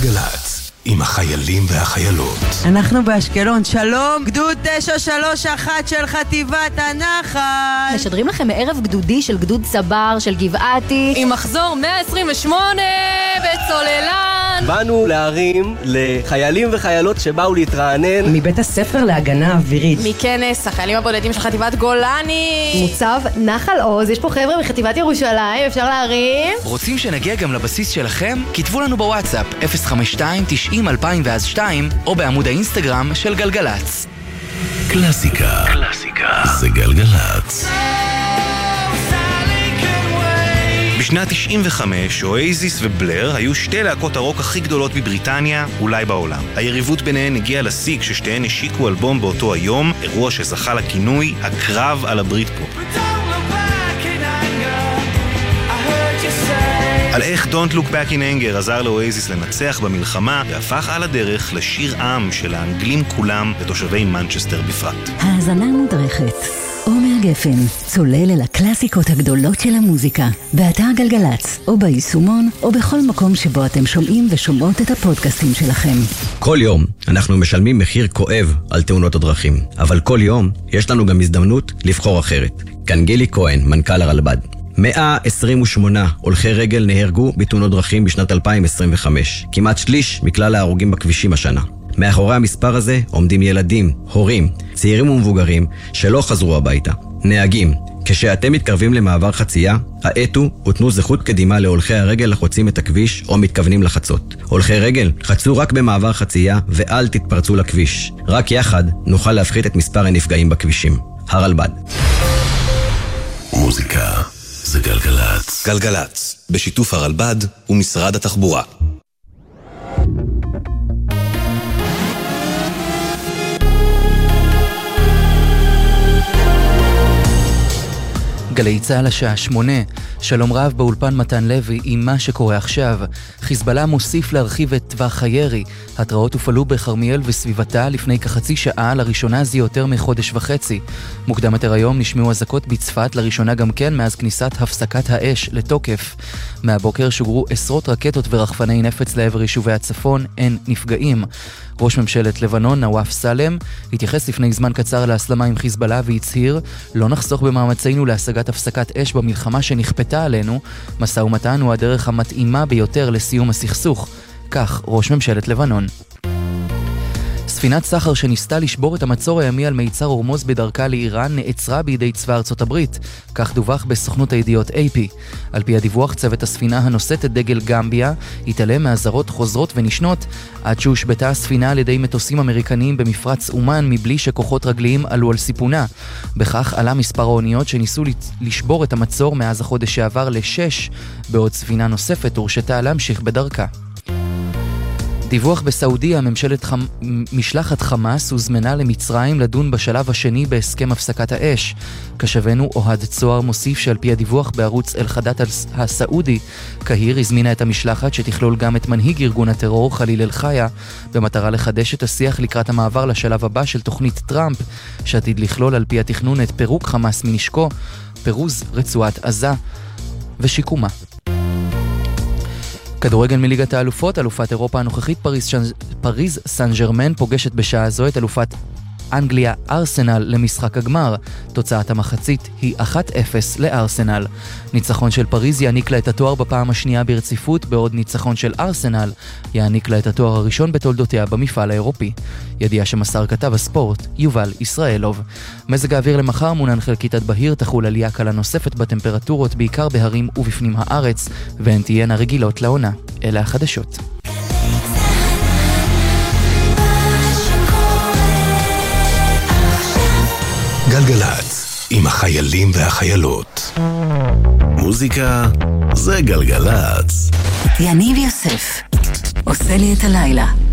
גלגלת, עם החיילים והחיילות. אנחנו באשקלון, שלום, גדוד 931 של חטיבת הנחל. משדרים לכם מערב גדודי של גדוד סבר של גבעתי עם מחזור 128 בצוללן. באנו להרים לחיילים וחיילות שבאו להתרענן מבית הספר להגנה אווירית, מכנס החיילים הבודדים של חטיבת גולני. מוצב נחל עוז, יש פה חבר'ה מחטיבת ירושלים, אפשר להרים? רוצים שנגיע גם לבסיס שלכם? כתבו לנו בוואטסאפ 052-90-2002 או בעמוד האינסטגרם של גלגלץ. קלאסיקה זה גלגלץ. בשנת 95, אואזיס ובלר היו שתי להקות הרוק הכי גדולות בבריטניה, אולי בעולם. היריבות ביניהן הגיעה לשיא כששתיהן השיקו אלבום באותו היום, אירוע שזכה לכינוי הקרב על הבריטפופ. על איך Don't Look Back in Anger עזר לאואזיס לנצח במלחמה והפך על הדרך לשיר עם של האנגלים כולם ותושבי מנצ'סטר בפרט. האזנה מודרכת. עומר גפן, צולל אל הקלאסיקות הגדולות של המוזיקה, באתר גלגלץ, או ביישומון, או בכל מקום שבו אתם שומעים ושומעות את הפודקאסטים שלכם. כל יום אנחנו משלמים מחיר כואב על תאונות הדרכים, אבל כל יום יש לנו גם הזדמנות לבחור אחרת. כאן גילי כהן, מנכ"ל הרלב"ד. 128 הולכי רגל נהרגו בתאונות דרכים בשנת 2025, כמעט שליש מכלל ההרוגים בכבישים השנה. מאחורי המספר הזה עומדים ילדים, הורים, צעירים ומבוגרים שלא חזרו הביתה. נהגים, כשאתם מתקרבים למעבר חצייה, העטו ותנו זכות קדימה להולכי הרגל החוצים את הכביש או מתכוונים לחצות. הולכי רגל, חצו רק במעבר חצייה ואל תתפרצו לכביש. רק יחד נוכל להפחית את מספר הנפגעים בכבישים. הרלב"ד. מוזיקה זה גלגלץ. גלגלץ, בשיתוף הרלב"ד ומשרד התחבורה. גלי צהל השעה 8, שלום רב באולפן מתן לוי עם מה שקורה עכשיו. חיזבאללה מוסיף להרחיב את טווח הירי. התראות הופעלו בחרמיאל וסביבתה לפני כחצי שעה, לראשונה זה יותר מחודש וחצי. מוקדם יותר היום נשמעו אזעקות בצפת, לראשונה גם כן מאז כניסת הפסקת האש לתוקף. מהבוקר שוגרו עשרות רקטות ורחפני נפץ לעבר יישובי הצפון, אין נפגעים. ראש ממשלת לבנון נואף סלם התייחס לפני זמן קצר להסלמה עם חיזבאללה והצהיר: לא נחסוך במאמצינו להשגת הפסקת אש במלחמה שנכפתה עלינו, משא ומתן הוא הדרך המתאימה ביותר לסיום הסכסוך. כך ראש ממשלת לבנון. ספינת סחר שניסתה לשבור את המצור הימי על מיצר הורמוז בדרכה לאיראן נעצרה בידי צבא ארצות הברית, כך דווח בסוכנות הידיעות AP. על פי הדיווח, צוות הספינה הנושאת את דגל גמביה התעלם מהזרות חוזרות ונשנות עד שהושבתה הספינה על ידי מטוסים אמריקניים במפרץ אומן מבלי שכוחות רגליים עלו על סיפונה. בכך עלה מספר האוניות שניסו לשבור את המצור מאז החודש שעבר ל6, בעוד ספינה נוספת הורשתה להמשיך בדרכה. דיווח בסעודיה, משלחת חמאס הוזמנה למצרים לדון בשלב השני בהסכם הפסקת האש. כשבנו אוהד צוהר מוסיף שעל פי הדיווח בערוץ אל-חדאת הסעודי, קהיר הזמינה את המשלחת שתכלול גם את מנהיג ארגון הטרור חליל אל-חיה, במטרה לחדש את השיח לקראת המעבר לשלב הבא של תוכנית טראמפ, שעתיד לכלול על פי התכנון את פירוק חמאס מנשקו, פירוז רצועת עזה ושיקומה. כדורגל מליגת האלופות, אלופת אירופה הנוכחית פריז סן ז'רמן פוגשת בשעה זו את אלופת אנגליה ארסנל למשחק הגמר. תוצאת המחצית היא 1-0 לארסנל. ניצחון של פריז יעניק לה את התואר בפעם השנייה ברציפות, בעוד ניצחון של ארסנל יעניק לה את התואר הראשון בתולדותיה במפעל האירופי. ידיעה שמסר כתב הספורט יובל ישראלוב. מזג האוויר למחר מונן חלקית עד בהיר, תחול עלייה קלה נוספת בטמפרטורות בעיקר בהרים ובפנים הארץ, והן תהיינה רגילות לעונה. אלה החדשות. גלגלץ, עם החיילים והחיילות. מוזיקה זה גלגלץ. יניב יוסף עושה לי את הלילה.